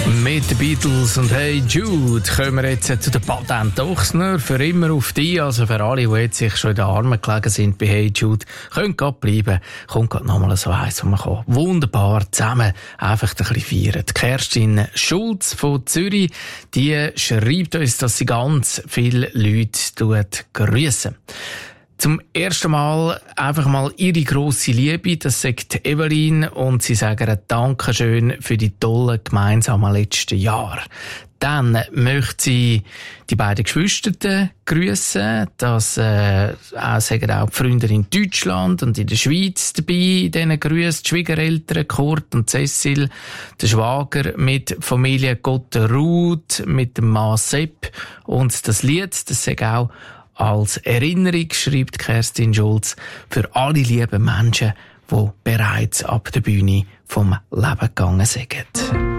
Mit den Beatles und Hey Jude kommen wir jetzt zu den Patent Ochsner für immer auf dich. Also für alle, die jetzt sich schon in den Armen gelegen sind bei Hey Jude, können gerade bleiben. Kommt gerade nochmal so eins, wo man kann wunderbar zusammen einfach ein bisschen feiern. Die Kerstin Schulz von Zürich, die schreibt uns, dass sie ganz viele Leute grüssen. Zum ersten Mal einfach mal ihre grosse Liebe, das sagt Evelyn, und sie sagen ein Dankeschön für die tollen gemeinsamen letzten Jahre. Dann möchte sie die beiden Geschwister grüssen, das sagen auch die Freunde in Deutschland und in der Schweiz dabei, in diesen Grüssen, die Schwiegereltern Kurt und Cecil, der Schwager mit Familie Gotterud, mit dem Mann Sepp, und das Lied, das sagt auch als Erinnerung, schreibt Kerstin Schulz, für alle lieben Menschen, die bereits ab der Bühne vom Leben gegangen sind.